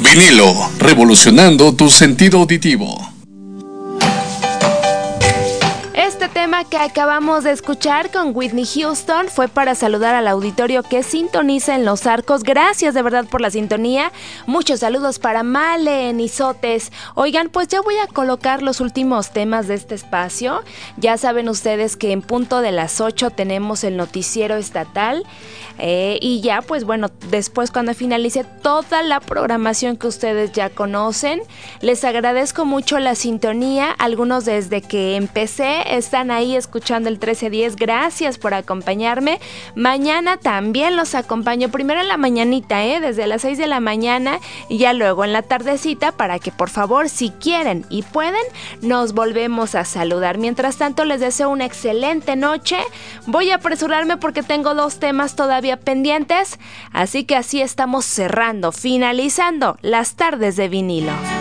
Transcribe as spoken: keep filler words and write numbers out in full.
Vinilo, revolucionando tu sentido auditivo. Este tema que acabamos de escuchar con Whitney Houston fue para saludar al auditorio que sintoniza en Los Arcos. Gracias de verdad por la sintonía. Muchos saludos para Male en Izotes. Oigan, pues ya voy a colocar los últimos temas de este espacio. Ya saben ustedes que en punto de las ocho tenemos el noticiero estatal. Eh, y ya, pues bueno, después cuando finalice toda la programación que ustedes ya conocen, les agradezco mucho la sintonía. Algunos desde que empecé están ahí escuchando el trece diez. Gracias por acompañarme. Mañana también los acompaño. Primero en la mañanita, ¿eh? Desde las seis de la mañana y ya luego en la tardecita para que por favor, si quieren y pueden, nos volvemos a saludar. Mientras tanto, les deseo una excelente noche. Voy a apresurarme porque tengo dos temas todavía pendientes, así que así estamos cerrando, finalizando las tardes de vinilo.